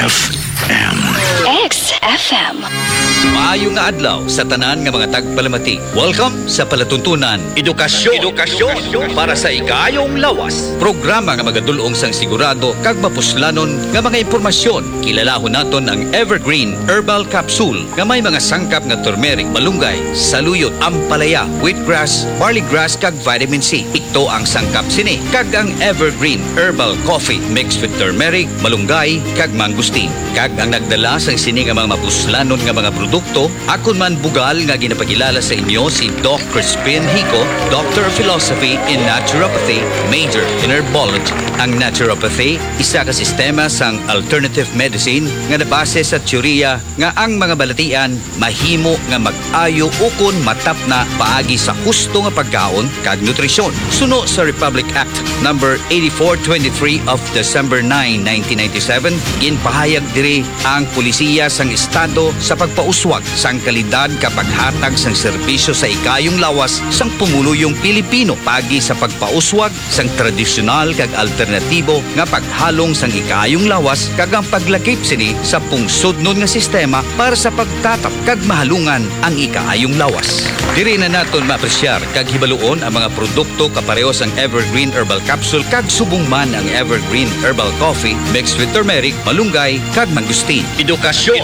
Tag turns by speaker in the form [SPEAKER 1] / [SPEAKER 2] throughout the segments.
[SPEAKER 1] XFM.
[SPEAKER 2] XFM.
[SPEAKER 3] Maayong nga adlaw sa tanan nga mga tagpalamati. Welcome sa palatuntunan Edukasyon para sa ikayong lawas. Programa nga magadulong sang sigurado kag mapuslanon nga mga impormasyon. Kilalahon naton ang Evergreen Herbal Capsule nga may mga sangkap nga turmeric, malunggay, saluyot, ampalaya, wheatgrass, barley grass kag vitamin C. Ito ang sangkap sini. Kag ang Evergreen Herbal Coffee mixed with turmeric, malunggay kag mangustin. Kag ang nagdala sang sini nga mga mapuslanon nga mga produkto, akon man bugal nga ginapakilala sa inyo si Doc Crispin Hico, Doctor of Philosophy in Naturopathy, Major in Herbology. Ang naturopathy, isa ka sistema sang alternative medicine nga nabase sa teorya nga ang mga balatian mahimo nga mag-ayo ukon matap na paagi sa husto nga pagkaon kag nutrisyon. Suno sa Republic Act number 8423 of December 9, 1997, ginpahayag diri ang pulisiya sang estado sa pagpauswag sang kalidad kapag hatag sang serbisyo sa ikayong lawas sang pumuluyong Pilipino pagi sa pagpauswag sang tradisyonal kag alternatibo nga paghalong sang ikayong lawas kag ang paglakip sini sa pungsodnon nga sistema para sa pagtatap kag mahalungan ang ikayong lawas. Diri na naton maapresyar kag hibaluon ang mga produkto kapareho sang Evergreen Herbal Capsule kag subong man ang Evergreen Herbal Coffee mixed with turmeric, malunggay kag mangustin. Edukasyon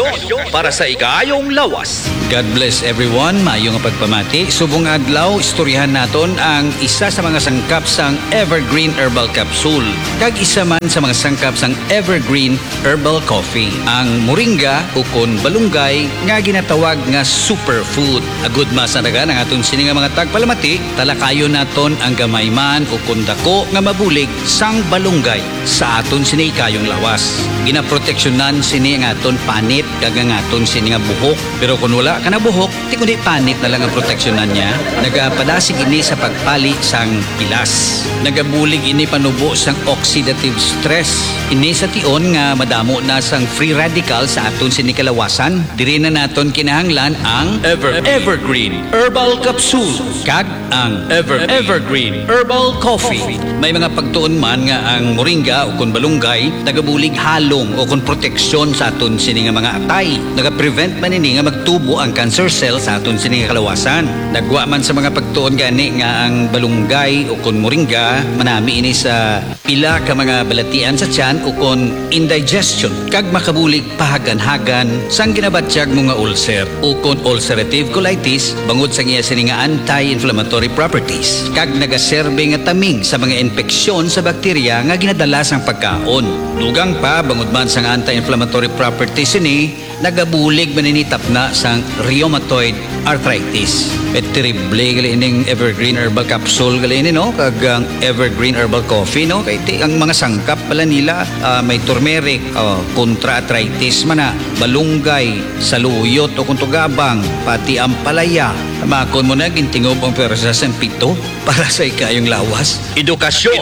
[SPEAKER 3] para sa ikayong lawas. God bless everyone. Maayong nga pagpamati. Subong adlaw, istoryahan naton ang isa sa mga sangkap sang Evergreen Herbal Capsule kag isa man sa mga sangkap sang Evergreen Herbal Coffee. Ang moringa ukon balunggay nga ginatawag nga superfood. Agud masanaga ng aton sini nga mga tagpalamati, talakayon naton ang gamay man ukon dako nga mabulig sang balunggay sa aton sini kayong lawas. Ginaproteksyonan sini ang aton panit kag ang aton sini nga buhok. Pero kung wala ka na buhok, di kundi panit na lang ang proteksyonan niya. Nagapadasig ini sa pagpali sang pilas. Nagabulig ini panubo sang oxidative stress. Ini sa tion nga madamo na sang free radical sa aton sini kalawasan. Diri na naton kinahanglan ang Evergreen Herbal Capsule kag ang Evergreen Herbal Coffee. May mga pagtuon man nga ang moringa o kun balunggay nagabulig halong o kun proteksyon sa aton sini nga mga atay. Nagaprevent man ini nga magtubo ang cancer cell sa aton sini nga kalawasan. Nagwa man sa mga pagtuon gani nga ang balunggay o kun moringa manami ini sa pila ka mga balatian sa tiyan o kun indigestion kag makabulig pahagan-hagan sang ginabatyag mo nga ulcer o kun ulcerative colitis bangod sa iya sini nga anti-inflammatory properties kag nagaserbe nga taming sa mga infeksyon sa bakterya nga ginadala sang pagkaon. Dugang pa bangod man sang anti-inflammatory properties ini nagabulig maninitap na sang rheumatoid arthritis. Et terrible gali ining Evergreen Herbal Capsule gali ini no kag ang Evergreen Herbal Coffee no kay ang mga sangkap pala nila may turmeric kontra arthritis man balunggay, saluyot o kuntugabang pati ampalaya. Makon mo na gintingob ang persa sa pito para sa ikayong lawas. Edukasyon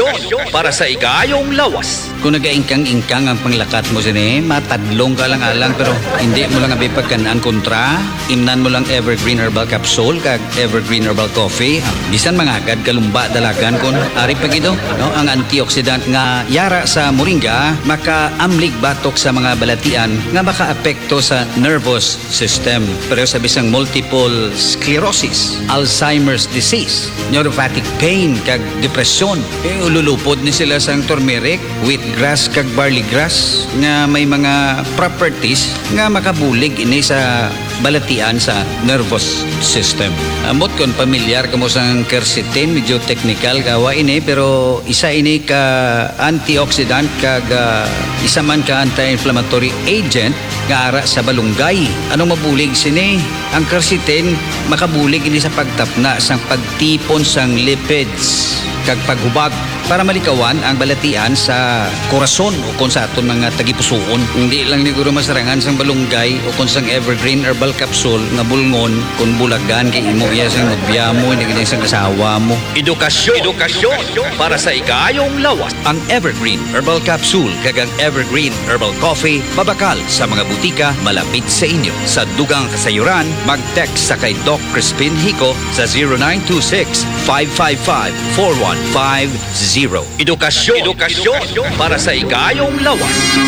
[SPEAKER 3] para sa ikayong lawas. Kung nagaingkang-ingkang ang panglakat mo sini, matadlong ka lang alang pero hindi mo lang abipagkanaan kontra. Imnan mo lang Evergreen Herbal Capsule kag Evergreen Herbal Coffee. Bisan mga agad kalumba dalagan kon ari pag ito no ang antioxidant nga yara sa moringa makaamlig batok sa mga balatian nga makaapekto sa nervous system. Pero sa bisang multiple sclerosis, Alzheimer's disease, neuropathic pain kag depresyon. Ululupod ni sila sang turmeric, wheatgrass kag barley grass nga may mga properties nga makabulig ini sa balatian sa nervous system. Amot kon pamilyar kamo sang quercetin, medyo technical gawa ini pero isa ini ka antioxidant kag isa man ka anti-inflammatory agent nga ara sa balunggay. Anong mabulig sini? Ang quercetin makabulig ini sa pagtapna sang pagtipon sang lipids kag paghubag para malikawan ang balatian sa korason o kung sa aton mga tagipusoon. Hindi lang ni guro masarangan sang balunggay o kung sang Evergreen Herbal Capsule nga bulngon kung bulagan kay imo iya sang nobya mo hindi kini sang asawa mo. Edukasyon para sa ikayong lawas. Ang Evergreen Herbal Capsule kag ang Evergreen Herbal Coffee mabakal sa mga butika malapit sa inyo. Sa dugang kasayuran, mag-text sa kay Doc Crispin Hico sa 0926-555-4150. Edukasyon para sa ikayong lawas.